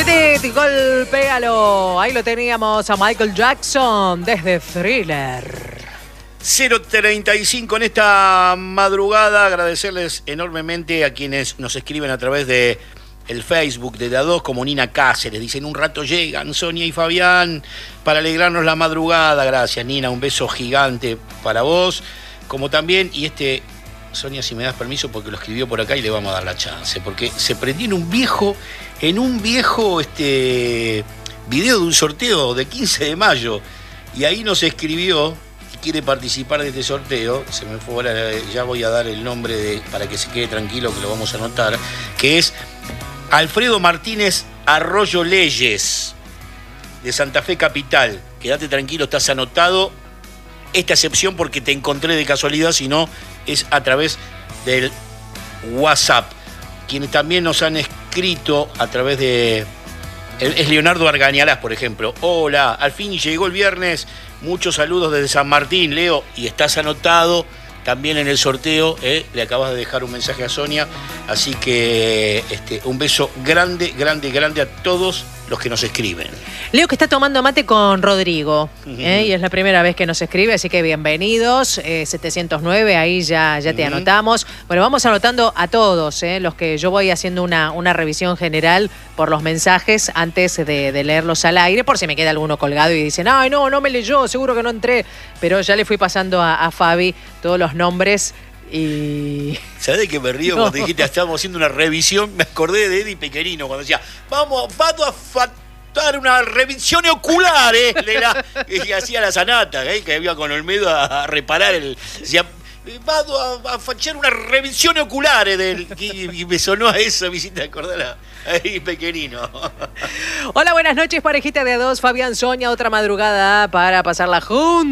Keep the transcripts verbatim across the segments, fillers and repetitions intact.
Hit it, golpéalo. Ahí lo teníamos a Michael Jackson desde Thriller. cero treinta y cinco en esta madrugada. Agradecerles enormemente a quienes nos escriben a través de el Facebook de Da dos, como Nina Cáceres. Dicen, un rato llegan Sonia y Fabián para alegrarnos la madrugada. Gracias, Nina, un beso gigante para vos. Como también, y este, Sonia, si me das permiso, porque lo escribió por acá y le vamos a dar la chance, porque se prendió en un viejo, en un viejo este, video de un sorteo de quince de mayo, y ahí nos escribió y quiere participar de este sorteo. Se me fue ahora, ya voy a dar el nombre de, para que se quede tranquilo, que lo vamos a anotar, que es Alfredo Martínez Arroyo Leyes, de Santa Fe Capital. Quédate tranquilo, estás anotado. Esta excepción porque te encontré de casualidad, sino es a través del WhatsApp. Quienes también nos han escrito a través de... Es Leonardo Argañalás, por ejemplo. Hola, al fin llegó el viernes. Muchos saludos desde San Martín, Leo. Y estás anotado también en el sorteo. ¿eh? Le acabas de dejar un mensaje a Sonia. Así que este, un beso grande, grande, grande a todos los que nos escriben. Leo, que está tomando mate con Rodrigo, uh-huh. ¿eh? Y es la primera vez que nos escribe, así que bienvenidos. eh, setecientos nueve, ahí ya, ya te uh-huh. anotamos. Bueno, vamos anotando a todos, ¿eh? Los que yo voy haciendo una, una revisión general por los mensajes antes de, de leerlos al aire, por si me queda alguno colgado y dicen, ay, no, no me leyó, seguro que no entré. Pero ya le fui pasando a, a Fabi todos los nombres. Y... ¿Sabés de qué me río? No. Cuando dijiste, estábamos haciendo una revisión, me acordé de Eddie Pequerino, cuando decía, vamos, vamos a faltar una revisión ocular, ¿eh? La, que hacía la Sanata, ¿eh? Que iba con Olmedo a, a reparar el... Decía, vamos a, a fachar una revisión ocular, ¿eh? Del, y, y me sonó a eso, me hiciste acordar a... Ahí, Pequerino. Hola, buenas noches, parejita de a dos, Fabián, Sonia, otra madrugada para pasarla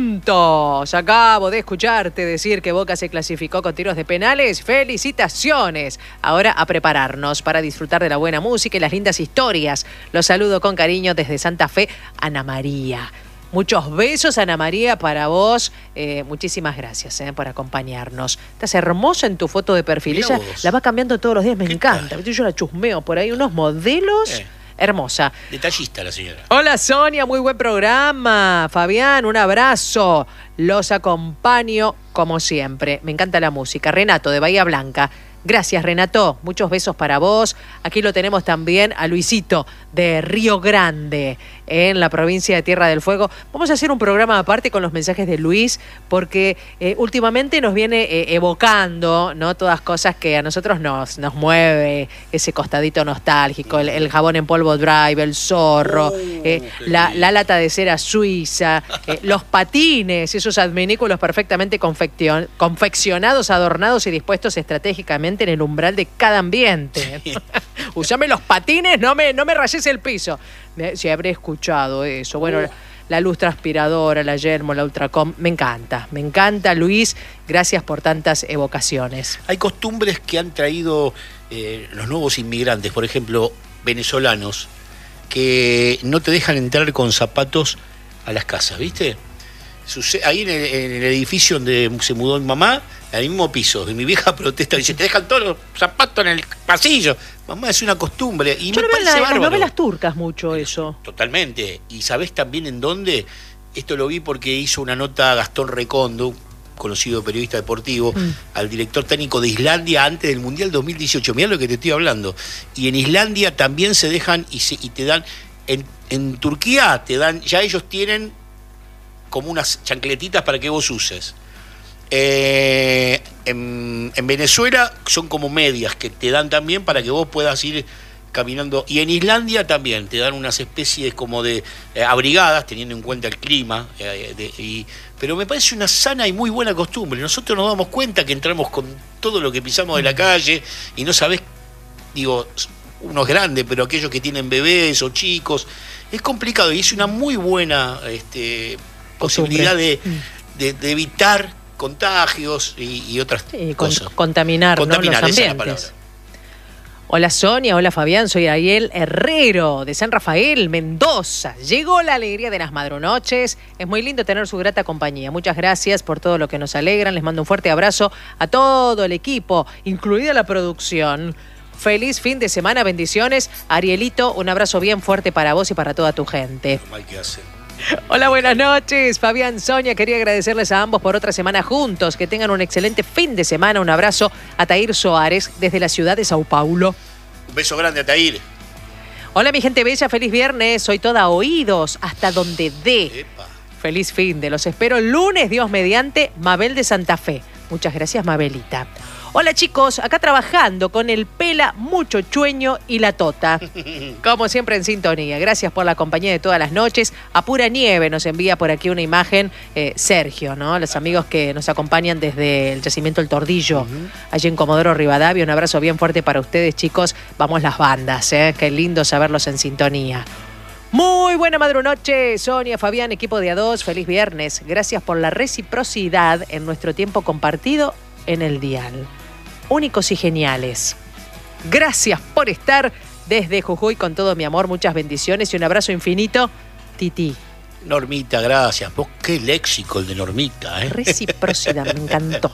juntos. Acabo de escucharte decir que Boca se clasificó con tiros de penales. ¡Felicitaciones! Ahora a prepararnos para disfrutar de la buena música y las lindas historias. Los saludo con cariño desde Santa Fe, Ana María. Muchos besos, Ana María, para vos. Eh, muchísimas gracias eh, por acompañarnos. Estás hermosa en tu foto de perfil. Mirá Ella vos. La va cambiando todos los días, me encanta. Tal? Yo la chusmeo por ahí, unos modelos. Eh. Hermosa. Detallista la señora. Hola, Sonia, muy buen programa. Fabián, un abrazo. Los acompaño como siempre. Me encanta la música. Renato, de Bahía Blanca. Gracias, Renato. Muchos besos para vos. Aquí lo tenemos también a Luisito de Río Grande, en la provincia de Tierra del Fuego. Vamos a hacer un programa aparte con los mensajes de Luis, porque eh, últimamente nos viene eh, evocando, ¿no? Todas cosas que a nosotros nos, nos mueve, ese costadito nostálgico, el, el jabón en polvo Drive, el zorro, eh, la, la lata de cera suiza, eh, los patines, esos adminículos perfectamente confeccion, confeccionados, adornados y dispuestos estratégicamente en el umbral de cada ambiente. Sí. Usame los patines, no me, no me rayes el piso. Si habré escuchado eso. Bueno, uh. la luz transpiradora, la Yermo, la Ultracom, me encanta. Me encanta, Luis. Gracias por tantas evocaciones. Hay costumbres que han traído eh, los nuevos inmigrantes, por ejemplo, venezolanos, que no te dejan entrar con zapatos a las casas, ¿viste? Ahí en el, en el edificio donde se mudó mi mamá, al mismo piso, y mi vieja protesta, dice, te dejan todos los zapatos en el pasillo. Mamá, es una costumbre. Y Yo me lo parece veo en bárbaro. las novelas turcas mucho eso. Totalmente. ¿Y sabés también en dónde? Esto lo vi porque hizo una nota Gastón Recondo, conocido periodista deportivo, mm. al director técnico de Islandia antes del Mundial dos mil dieciocho. Mirá lo que te estoy hablando. Y en Islandia también se dejan y, se, y te dan... En, en Turquía te dan... Ya ellos tienen como unas chancletitas para que vos uses. Eh, en, en Venezuela son como medias que te dan también para que vos puedas ir caminando. Y en Islandia también te dan unas especies como de eh, abrigadas, teniendo en cuenta el clima. Eh, de, y, pero me parece una sana y muy buena costumbre. Nosotros nos damos cuenta que entramos con todo lo que pisamos de la calle y no sabés, digo, uno es grande, pero aquellos que tienen bebés o chicos, es complicado y es una muy buena este, posibilidad de, de, de evitar contagios y, y otras sí, cosas. Con, contaminar, contaminar, ¿no? Los ambientes. Hola Sonia, hola Fabián, soy Ariel Herrero de San Rafael, Mendoza. Llegó la alegría de las madrunoches. Es muy lindo tener su grata compañía. Muchas gracias por todo lo que nos alegran. Les mando un fuerte abrazo a todo el equipo, incluida la producción. Feliz fin de semana, bendiciones. Arielito, un abrazo bien fuerte para vos y para toda tu gente. Mal que hace. Hola, buenas noches. Fabián, Sonia, quería agradecerles a ambos por otra semana juntos. Que tengan un excelente fin de semana. Un abrazo a Tair Soares desde la ciudad de Sao Paulo. Un beso grande a Tair. Hola, mi gente bella, feliz viernes. Soy toda oídos hasta donde dé. Epa. Feliz fin de los espero el lunes, Dios mediante, Mabel de Santa Fe. Muchas gracias, Mabelita. Hola chicos, acá trabajando con el Pela, Mucho Chueño y la Tota. Como siempre en sintonía. Gracias por la compañía de todas las noches. A pura nieve nos envía por aquí una imagen eh, Sergio, ¿no? Los amigos que nos acompañan desde el yacimiento El Tordillo, uh-huh. allí en Comodoro Rivadavia. Un abrazo bien fuerte para ustedes, chicos. Vamos las bandas, ¿eh? Qué lindo saberlos en sintonía. Muy buena madrunoche, Sonia, Fabián, equipo de A dos. Feliz viernes. Gracias por la reciprocidad en nuestro tiempo compartido en el dial. Únicos y geniales. Gracias por estar desde Jujuy con todo mi amor. Muchas bendiciones y un abrazo infinito. Titi. Normita, gracias. Vos qué léxico el de Normita, ¿eh? Reciprocidad, me encantó.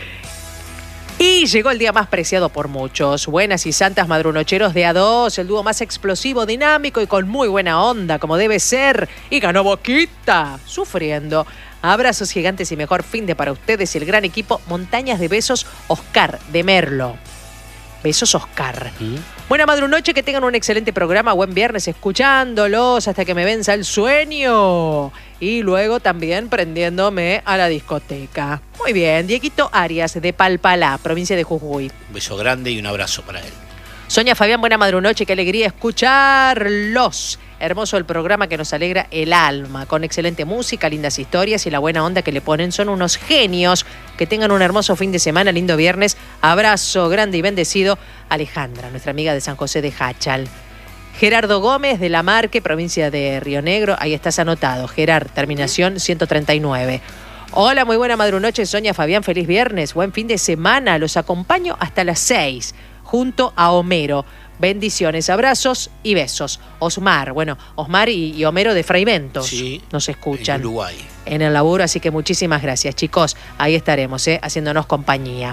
Y llegó el día más preciado por muchos. Buenas y santas madrunocheros de A dos, el dúo más explosivo, dinámico y con muy buena onda, como debe ser. Y ganó Boquita, sufriendo. Abrazos gigantes y mejor fin de para ustedes y el gran equipo Montañas de Besos, Oscar de Merlo. Besos, Oscar. ¿Mm? Buena madrunoche, que tengan un excelente programa. Buen viernes escuchándolos hasta que me venza el sueño. Y luego también prendiéndome a la discoteca. Muy bien, Dieguito Arias de Palpalá, provincia de Jujuy. Un beso grande y un abrazo para él. Sonia, Fabián, buena madrunoche, qué alegría escucharlos. Hermoso el programa que nos alegra el alma, con excelente música, lindas historias y la buena onda que le ponen. Son unos genios. Que tengan un hermoso fin de semana, lindo viernes. Abrazo grande y bendecido. Alejandra, nuestra amiga de San José de Hachal. Gerardo Gómez de La Marque, provincia de Río Negro. Ahí estás anotado. Gerard, terminación ciento treinta y nueve. Hola, muy buena madrunoche, Sonia, Fabián, feliz viernes. Buen fin de semana. Los acompaño hasta las seis, junto a Homero. Bendiciones, abrazos y besos. Osmar, bueno, Osmar y, y Homero de Fraiventos sí, nos escuchan. En Uruguay. En el laburo, así que muchísimas gracias, chicos. Ahí estaremos, ¿eh? Haciéndonos compañía.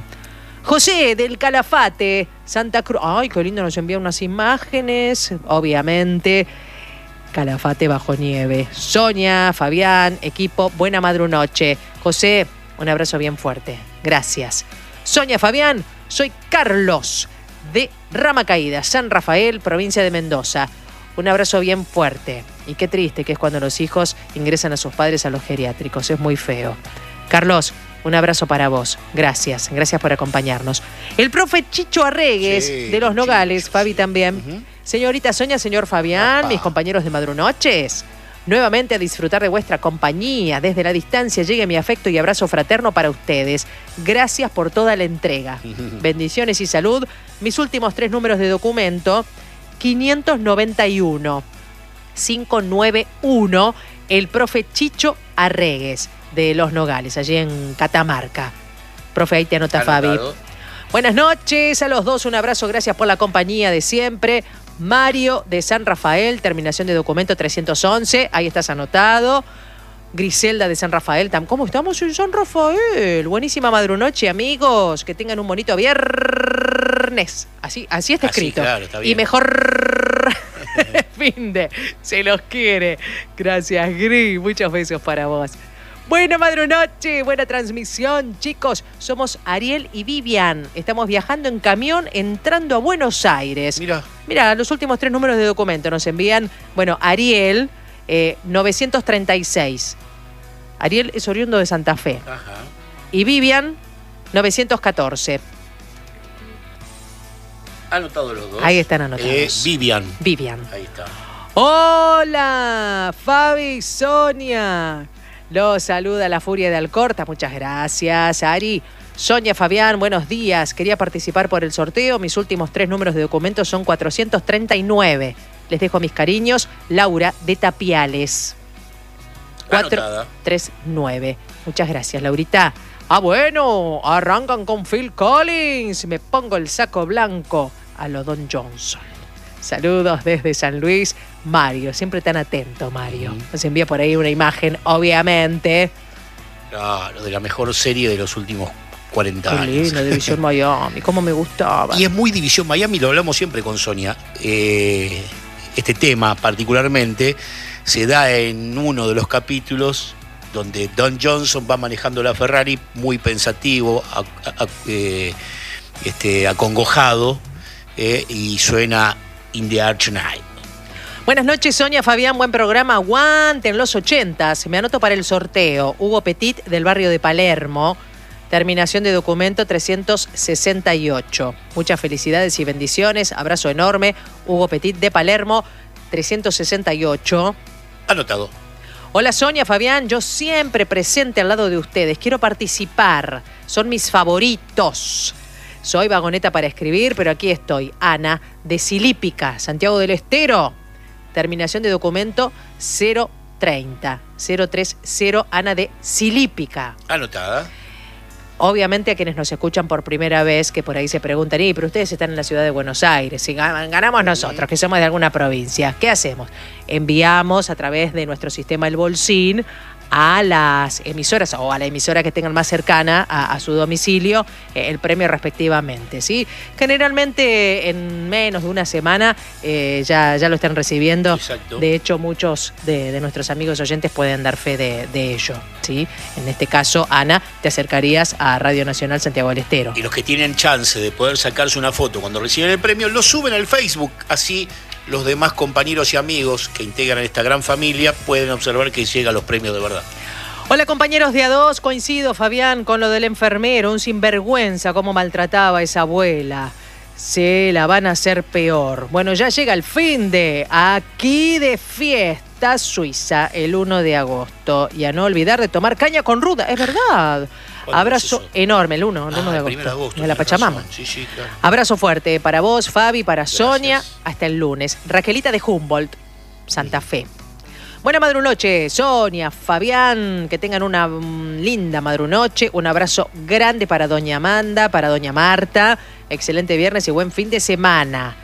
José del Calafate, Santa Cruz. Ay, qué lindo, nos envía unas imágenes, obviamente. Calafate bajo nieve. Sonia, Fabián, equipo, buena madrunoche. José, un abrazo bien fuerte. Gracias. Sonia, Fabián, soy Carlos de Rama Caída, San Rafael, provincia de Mendoza. Un abrazo bien fuerte. Y qué triste que es cuando los hijos ingresan a sus padres a los geriátricos. Es muy feo. Carlos, un abrazo para vos. Gracias. Gracias por acompañarnos. El profe Chicho Arregues, sí, de Los Nogales, Chicho, Fabi también. Uh-huh. Señorita Sonia, señor Fabián, Opa. Mis compañeros de Madrunoches. Nuevamente a disfrutar de vuestra compañía. Desde la distancia llegue mi afecto y abrazo fraterno para ustedes. Gracias por toda la entrega. Bendiciones y salud. Mis últimos tres números de documento, quinientos noventa y uno, quinientos noventa y uno, el profe Chicho Arregues de Los Nogales, allí en Catamarca. Profe, ahí te anota Fabi. Buenas noches a los dos, un abrazo, gracias por la compañía de siempre. Mario de San Rafael, terminación de documento trescientos once, ahí estás anotado. Griselda de San Rafael, ¿cómo estamos en San Rafael? Buenísima madrunoche, amigos, que tengan un bonito viernes. Así, así está así, escrito. Claro, está bien. Y mejor fin de, se los quiere. Gracias, Gris, muchos besos para vos. Buena madrunoche, buena transmisión, chicos. Somos Ariel y Vivian. Estamos viajando en camión entrando a Buenos Aires. Mira. Mira, los últimos tres números de documento nos envían, bueno, Ariel, eh, novecientos treinta y seis. Ariel es oriundo de Santa Fe. Ajá. Y Vivian, novecientos catorce. Anotado los dos. Ahí están anotados. Eh, Vivian. Vivian. Ahí está. Hola, Fabi, Sonia. Los saluda la Furia de Alcorta. Muchas gracias, Ari. Sonia, Fabián, buenos días. Quería participar por el sorteo. Mis últimos tres números de documentos son cuatrocientos treinta y nueve. Les dejo mis cariños. Laura de Tapiales. cuatrocientos treinta y nueve. Muchas gracias, Laurita. Ah, bueno, arrancan con Phil Collins. Me pongo el saco blanco a lo Don Johnson. Saludos desde San Luis, Mario. Siempre tan atento, Mario. Nos envía por ahí una imagen, obviamente. Claro, de la mejor serie de los últimos cuarenta Qué años. lindo, División Miami, cómo me gustaba. Y es muy División Miami, lo hablamos siempre con Sonia. Eh, este tema particularmente se da en uno de los capítulos donde Don Johnson va manejando la Ferrari muy pensativo, a, a, a, eh, este, acongojado, eh, y suena In the Arch Night. Buenas noches, Sonia, Fabián, buen programa. Aguante en los ochentas. Me anoto para el sorteo. Hugo Petit, del barrio de Palermo. Terminación de documento trescientos sesenta y ocho. Muchas felicidades y bendiciones. Abrazo enorme. Hugo Petit, de Palermo, trescientos sesenta y ocho. Anotado. Hola, Sonia, Fabián. Yo siempre presente al lado de ustedes. Quiero participar. Son mis favoritos. Soy vagoneta para escribir, pero aquí estoy. Ana, de Silípica, Santiago del Estero. Terminación de documento cero treinta. cero treinta, Ana de Silípica. Anotada. Obviamente a quienes nos escuchan por primera vez, que por ahí se preguntan, y pero ustedes están en la ciudad de Buenos Aires, y ganamos nosotros, que somos de alguna provincia. ¿Qué hacemos? Enviamos a través de nuestro sistema El Bolsín a las emisoras o a la emisora que tengan más cercana a, a su domicilio eh, el premio respectivamente, ¿sí? Generalmente en menos de una semana eh, ya, ya lo están recibiendo. Exacto. De hecho, muchos de, de nuestros amigos oyentes pueden dar fe de, de ello, ¿sí? En este caso, Ana, te acercarías a Radio Nacional Santiago del Estero. Y los que tienen chance de poder sacarse una foto cuando reciben el premio, lo suben al Facebook, así los demás compañeros y amigos que integran esta gran familia pueden observar que llegan los premios de verdad. Hola, compañeros de A dos, coincido, Fabián, con lo del enfermero, un sinvergüenza, cómo maltrataba a esa abuela. Se la van a hacer peor. Bueno, ya llega el fin de aquí de fiesta Suiza el uno de agosto. Y a no olvidar de tomar caña con ruda, es verdad. Abrazo es enorme, el uno, el Ah, uno de el agosto, primero de agosto, de la tenés Pachamama. razón. Sí, sí, claro. Abrazo fuerte para vos, Fabi, para Gracias. Sonia, hasta el lunes. Raquelita de Humboldt, Santa Fe. Buena madrunoche, Sonia, Fabián, que tengan una um, linda madrunoche. Un abrazo grande para doña Amanda, para doña Marta. Excelente viernes y buen fin de semana.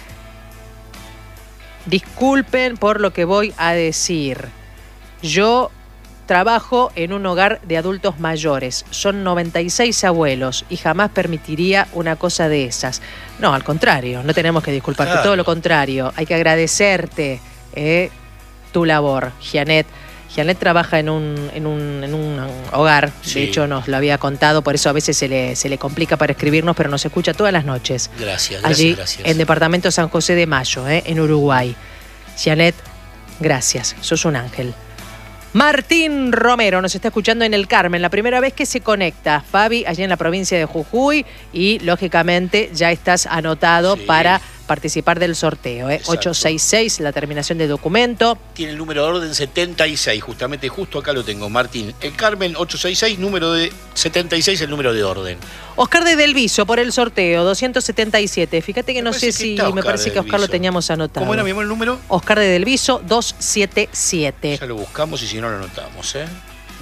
Disculpen por lo que voy a decir. Yo trabajo en un hogar de adultos mayores. Son noventa y seis abuelos y jamás permitiría una cosa de esas. No, al contrario, no tenemos que disculparte. Claro. Todo lo contrario, hay que agradecerte eh, tu labor, Gianet. Gianet trabaja en un, en un, en un hogar, Sí. de hecho nos lo había contado, por eso a veces se le, se le complica para escribirnos, pero nos escucha todas las noches. Gracias, gracias, Allí gracias. en Departamento San José de Mayo, eh, en Uruguay. Gianet, gracias, sos un ángel. Martín Romero nos está escuchando en el Carmen, la primera vez que se conecta. Fabi, allí en la provincia de Jujuy, y lógicamente ya estás anotado Sí. para participar del sorteo. ¿eh? Exacto. ocho seis seis, la terminación de documento. Tiene el número de orden setenta y seis, justamente justo acá lo tengo, Martín. El Carmen ocho seis seis, número de setenta y seis, el número de orden. Oscar de Delviso por el sorteo, doscientos setenta y siete. Fíjate que Me no sé parece que si, está me Oscar parece de que Oscar lo Delviso. teníamos anotado. ¿Cómo era, mi amor, el número? Oscar de Delviso, doscientos setenta y siete. Ya lo buscamos y si no lo anotamos, ¿eh?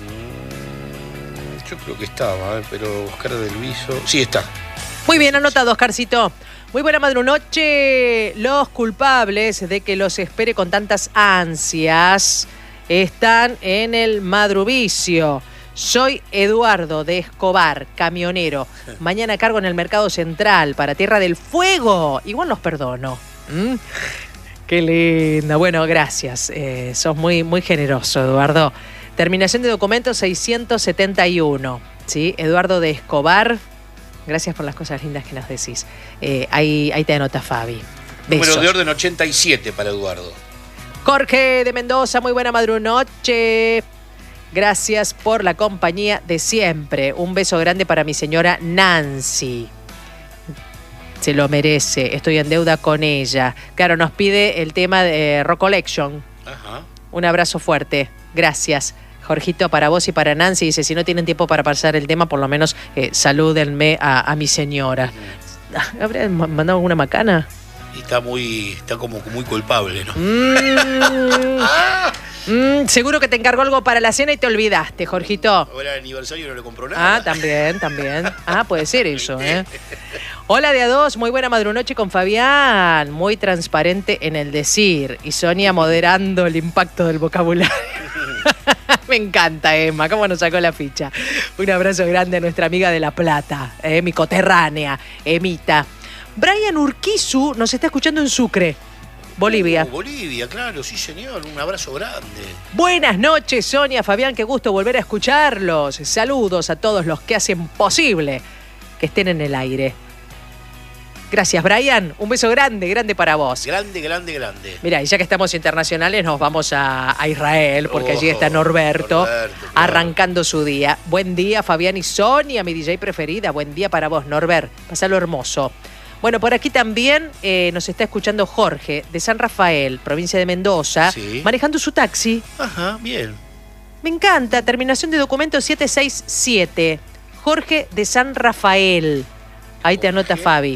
Mm, yo creo que estaba, ¿eh? Pero Oscar del Viso... Sí, está. Muy bien anotado, Oscarcito. Muy buena madrunoche. Los culpables de que los espere con tantas ansias están en el madruvicio. Soy Eduardo de Escobar, camionero. Mañana cargo en el Mercado Central para Tierra del Fuego. Igual los perdono. ¿Mm? Qué linda. Bueno, gracias. Eh, sos muy, muy generoso, Eduardo. Terminación de documento seiscientos setenta y uno. ¿Sí? Eduardo de Escobar. Gracias por las cosas lindas que nos decís. Eh, ahí, ahí te anota Fabi. Besos. Número de orden ochenta y siete para Eduardo. Jorge de Mendoza, muy buena madrunoche. Gracias por la compañía de siempre. Un beso grande para mi señora Nancy. Se lo merece. Estoy en deuda con ella. Claro, nos pide el tema de Rock Collection. Ajá. Un abrazo fuerte. Gracias. Jorgito, para vos y para Nancy. Dice, si no tienen tiempo para pasar el tema, por lo menos eh, salúdenme a, a mi señora. ¿Habrá mandado alguna macana? Y está muy, está como muy culpable, ¿no? Mm, mm, seguro que te encargó algo para la cena y te olvidaste, Jorgito. Ahora el aniversario no le compró nada. Ah, también, también. Ah, puede ser eso, ¿eh? Hola de A dos, muy buena madrunoche con Fabián. Muy transparente en el decir. Y Sonia moderando el impacto del vocabulario. Me encanta, Emma, cómo nos sacó la ficha. Un abrazo grande a nuestra amiga de La Plata, eh, mi coterránea, Emita. Brian Urquizu nos está escuchando en Sucre, Bolivia. Uh, Bolivia, claro, sí señor, un abrazo grande. Buenas noches, Sonia, Fabián, qué gusto volver a escucharlos. Saludos a todos los que hacen posible que estén en el aire. Gracias, Brian. Un beso grande, grande para vos. Grande, grande, grande. Mira, y ya que estamos internacionales, nos vamos a, a Israel, porque Oh, allí está Norberto, Norberto, claro. arrancando su día. Buen día, Fabián y Sonia, mi D J preferida. Buen día para vos, Norbert. Pásalo hermoso. Bueno, por aquí también eh, nos está escuchando Jorge, de San Rafael, provincia de Mendoza, Sí. manejando su taxi. Ajá, bien. Me encanta, terminación de documento siete seis siete. Jorge de San Rafael. Ahí te anota Jorge. Fabi.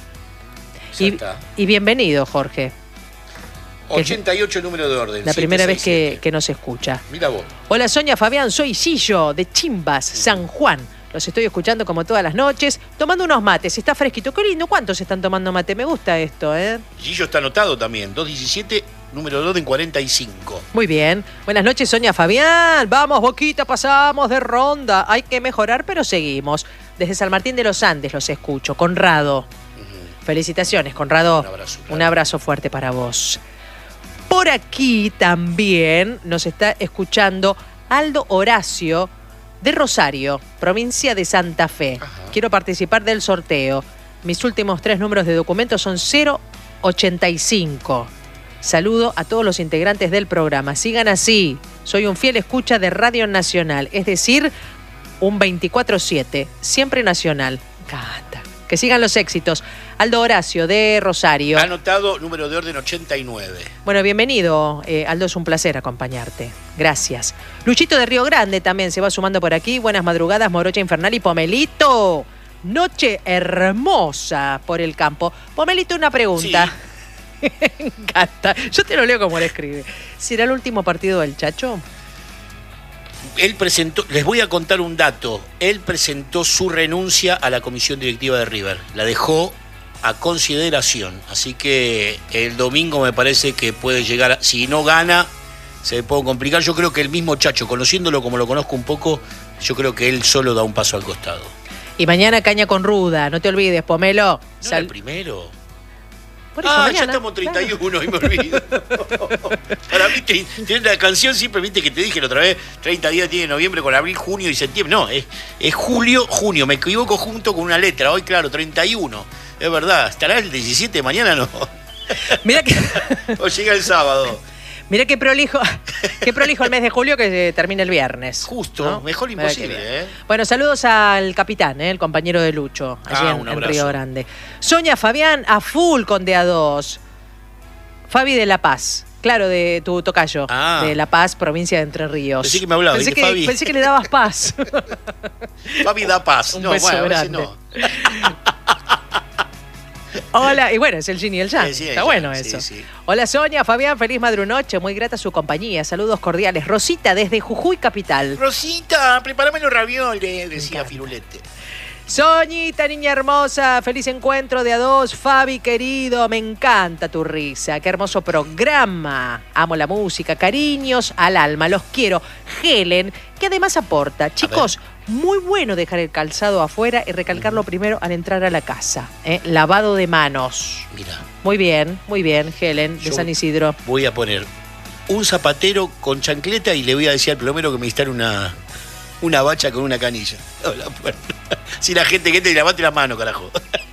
Ya Y, está. y bienvenido, Jorge. ochenta y ocho número de orden. La primera vez que, siete seis siete. que nos escucha. Mira vos. Hola, Sonia, Fabián, soy Sillo, de Chimbas, San Juan. Los estoy escuchando como todas las noches, tomando unos mates. Está fresquito. Qué lindo. ¿Cuántos están tomando mate? Me gusta esto, ¿eh? Gillo está anotado también. dos diecisiete, número dos en cuarenta y cinco. Muy bien. Buenas noches, Sonia, Fabián. Vamos, Boquita, pasamos de ronda. Hay que mejorar, pero seguimos. Desde San Martín de los Andes los escucho. Conrado. Felicitaciones, Conrado. Un abrazo, claro. Un abrazo fuerte para vos. Por aquí también nos está escuchando Aldo Horacio de Rosario, provincia de Santa Fe. Ajá. Quiero participar del sorteo. Mis últimos tres números de documento son cero ochenta y cinco. Saludo a todos los integrantes del programa. Sigan así. Soy un fiel escucha de Radio Nacional, es decir, un veinticuatro siete, siempre nacional. Me encanta. Que sigan los éxitos. Aldo Horacio de Rosario. Anotado, número de orden ochenta y nueve. Bueno, bienvenido, eh, Aldo, es un placer acompañarte. Gracias. Luchito de Río Grande también se va sumando por aquí. Buenas madrugadas, Morocha Infernal y Pomelito. Noche hermosa por el campo. Pomelito, una pregunta. Sí. Me encanta. Yo te lo leo como lo escribe. ¿Será el último partido del Chacho? Él presentó, les voy a contar un dato. Él presentó su renuncia a la comisión directiva de River. La dejó a consideración. Así que el domingo me parece que puede llegar, a, si no gana, se puede complicar. Yo creo que el mismo Chacho, conociéndolo como lo conozco un poco, yo creo que él solo da un paso al costado. Y mañana caña con ruda, no te olvides, Pomelo. ¿No era Sal- el primero? Por eso Ah, mañana, ya estamos treinta y uno claro. y me olvido. Para mí, te- tiene la canción siempre, viste que te dije la otra vez, treinta días tiene noviembre con abril, junio y septiembre. No, es, es julio, junio. Me equivoco junto con una letra. Hoy, claro, treinta y uno. Es verdad. ¿Estará el diecisiete de mañana? No. Mira que, O llega el sábado. mira qué prolijo, qué prolijo el mes de julio que eh, termina el viernes. Justo, ¿no? mejor Mira qué imposible, bien. ¿eh? Bueno, saludos al capitán, ¿eh? El compañero de Lucho, allí Ah, en, un en abrazo. Río Grande. Sonia, Fabián, a full con D A dos. Fabi de La Paz. Claro, de tu tocayo. Ah. De La Paz, provincia de Entre Ríos. Pensé que me hablaba, Pensé dije, que, Fabi. pensé que le dabas paz. Fabi da paz. Un no, beso bueno, a veces grande. no. Hola, y bueno, es el Yin y el Yang. Sí, sí, Está el bueno Yang, eso. sí, sí. Hola Sonia, Fabián, feliz madrunoche, muy grata su compañía. Saludos cordiales. Rosita desde Jujuy Capital. Rosita, prepárame los ravioles, decía encanta. Firulete. Soñita, niña hermosa, feliz encuentro de a dos. Fabi, querido, me encanta tu risa. Qué hermoso programa. Amo la música, cariños al alma, los quiero. Helen, que además aporta. Chicos, muy bueno dejar el calzado afuera y recalcarlo primero al entrar a la casa. ¿eh? Lavado de manos. Mira, Muy bien, muy bien, Helen, de Yo- San Isidro. voy a poner un zapatero con chancleta y le voy a decir al plomero que me instale una, una bacha con una canilla. No, la puerta. Si la gente que te levante la mano, carajo.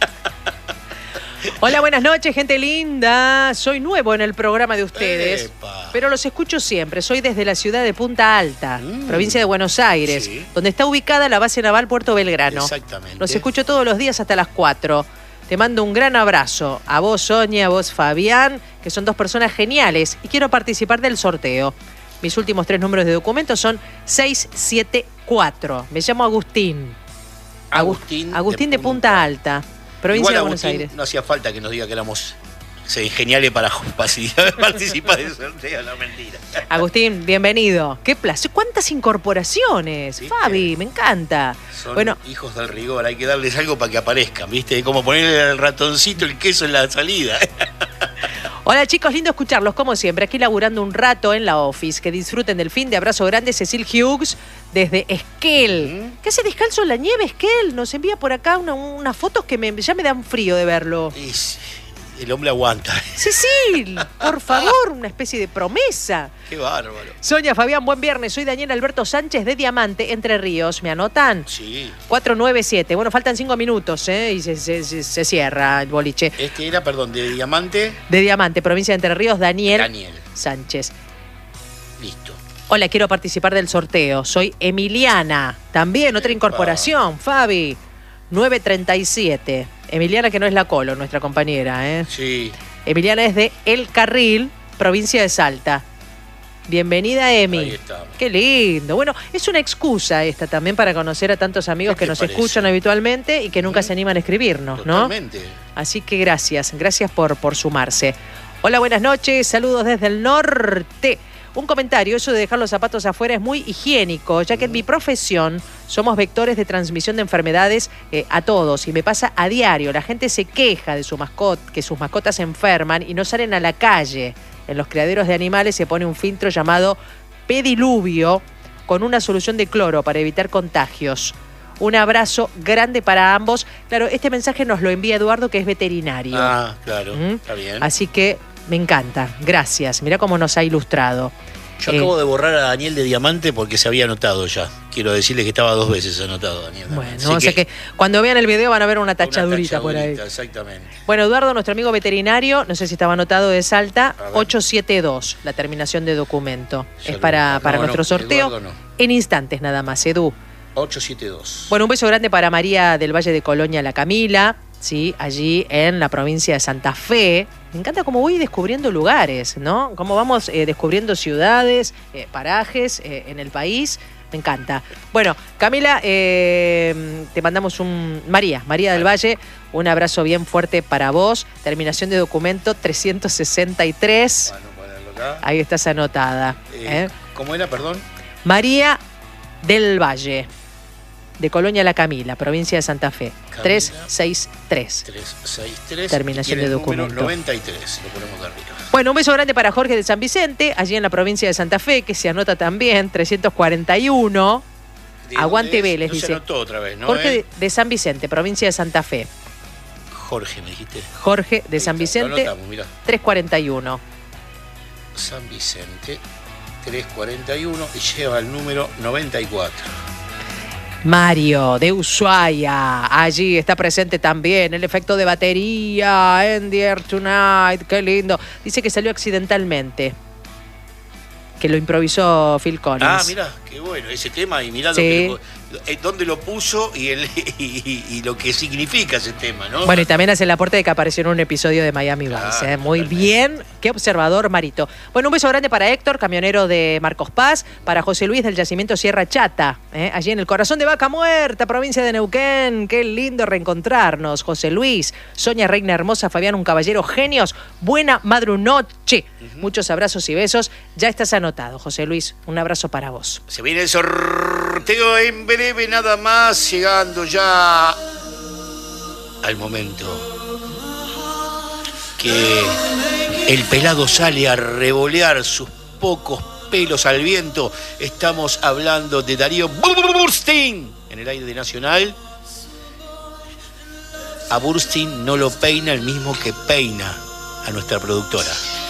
Hola, buenas noches, gente linda. Soy nuevo en el programa de ustedes, Epa. pero los escucho siempre. Soy desde la ciudad de Punta Alta, Mm. provincia de Buenos Aires, Sí. donde está ubicada la base naval Puerto Belgrano. Exactamente. Los escucho todos los días hasta las cuatro. Te mando un gran abrazo. A vos, Sonia, a vos, Fabián, que son dos personas geniales y quiero participar del sorteo. Mis últimos tres números de documento son seis siete cuatro. Me llamo Agustín. Agustín. Agustín de Punta Alta, provincia Igual de Buenos Agustín, Aires. no hacía falta que nos diga que éramos sí, geniales para participar del sorteo, no mentira. Agustín, bienvenido. Qué placer. ¿Cuántas incorporaciones? ¿Viste? Fabi, me encanta. Son Bueno, hijos del rigor, hay que darles algo para que aparezcan, ¿viste? Es como ponerle al ratoncito el queso en la salida. Hola chicos, lindo escucharlos como siempre, aquí laburando un rato en la office. Que disfruten del fin de abrazo grande, Cecil Hughes desde Esquel. ¿Mm? ¿Qué hace descalzo en la nieve, Esquel? Nos envía por acá una, unas fotos que me, ya me dan frío de verlo. Es, el hombre aguanta. Cecil, por favor, una especie de promesa. Qué bárbaro. Sonia, Fabián, buen viernes. Soy Daniel Alberto Sánchez de Diamante, Entre Ríos. ¿Me anotan? Sí. cuatro nueve siete. Bueno, faltan cinco minutos, ¿eh? Y se, se, se, se cierra el boliche. Este era, perdón, de Diamante. De Diamante, provincia de Entre Ríos, Daniel, Daniel Sánchez. Listo. Hola, quiero participar del sorteo. Soy Emiliana. También otra Epa. incorporación, Fabi. nueve treinta y siete. Emiliana, que no es la Colo, nuestra compañera, ¿eh? Sí. Emiliana es de El Carril, provincia de Salta. Bienvenida, Emi. Ahí está. Qué lindo. Bueno, es una excusa esta también para conocer a tantos amigos que nos parece? escuchan habitualmente y que nunca ¿Mm? se animan a escribirnos, Totalmente. ¿no? Así que gracias, gracias por, por sumarse. Hola, buenas noches, saludos desde el norte. Un comentario, eso de dejar los zapatos afuera es muy higiénico, ya que en mi profesión somos vectores de transmisión de enfermedades eh, a todos y me pasa a diario. La gente se queja de su mascota, que sus mascotas se enferman y no salen a la calle. En los criaderos de animales se pone un filtro llamado pediluvio con una solución de cloro para evitar contagios. Un abrazo grande para ambos. Claro, este mensaje nos lo envía Eduardo, que es veterinario. Ah, claro, ¿Mm? está bien. Así que me encanta, gracias. Mirá cómo nos ha ilustrado. Yo eh, acabo de borrar a Daniel de Diamante porque se había anotado ya. Quiero decirle que estaba dos veces anotado, Daniel. Bueno, Así o sea que, que cuando vean el video van a ver una tachadurita, una por ahí. Exactamente. Bueno, Eduardo, nuestro amigo veterinario, no sé si estaba anotado de Salta, ochocientos setenta y dos, la terminación de documento. Ya es para, no, para no, nuestro sorteo. Eduardo, no. En instantes nada más, Edu. ochocientos setenta y dos. Bueno, un beso grande para María del Valle de Colonia, La Camila, ¿sí? Allí en la provincia de Santa Fe. Me encanta cómo voy descubriendo lugares, ¿no? Cómo vamos eh, descubriendo ciudades, eh, parajes eh, en el país. Me encanta. Bueno, Camila, eh, te mandamos un... María, María del Valle, un abrazo bien fuerte para vos. Terminación de documento trescientos sesenta y tres. Bueno, ponerlo acá. Ahí estás anotada. Eh, ¿eh? ¿Cómo era, perdón? María del Valle, de Colonia La Camila, provincia de Santa Fe. Camila, trescientos sesenta y tres. trescientos sesenta y tres. Terminación de documento. noventa y tres, lo ponemos de arriba. Bueno, un beso grande para Jorge de San Vicente, allí en la provincia de Santa Fe, que se anota también, trescientos cuarenta y uno. Aguante Vélez, no dice. Se anotó otra vez, ¿no? Jorge ¿Eh? de, de San Vicente, provincia de Santa Fe. Jorge, me dijiste. Jorge de Ahí San está, lo Vicente, anotamos, mirá. trescientos cuarenta y uno. San Vicente, trescientos cuarenta y uno, y lleva el número noventa y cuatro. Mario de Ushuaia, allí está presente también el efecto de batería en The Air Tonight, qué lindo. Dice que salió accidentalmente, que lo improvisó Phil Collins. Ah, mirá, qué bueno ese tema, y mirá Sí. lo que, eh, dónde lo puso y, el, y, y lo que significa ese tema, ¿no? Bueno, y también hace el aporte de que apareció en un episodio de Miami Vice. Claro, ¿eh? Muy totalmente. bien. Qué observador, Marito. Bueno, un beso grande para Héctor, camionero de Marcos Paz, para José Luis del yacimiento Sierra Chata, ¿eh? allí en el corazón de Vaca Muerta, provincia de Neuquén. Qué lindo reencontrarnos, José Luis. Sonia Reina Hermosa, Fabián, un caballero genios. Buena madrunoche. Uh-huh. Muchos abrazos y besos. Ya estás anotado, José Luis. Un abrazo para vos. Se viene el sorteo en breve, nada más, llegando ya al momento que el pelado sale a revolear sus pocos pelos al viento. Estamos hablando de Darío Burstein en el aire de Nacional. A Burstein no lo peina el mismo que peina a nuestra productora.